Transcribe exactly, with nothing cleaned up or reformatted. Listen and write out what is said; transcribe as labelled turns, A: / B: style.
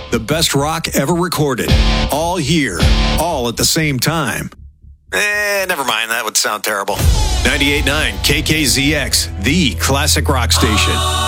A: The best rock ever recorded. All here. All at the same time. Eh, never mind. That would sound terrible. ninety-eight point nine K K Z X, the classic rock station.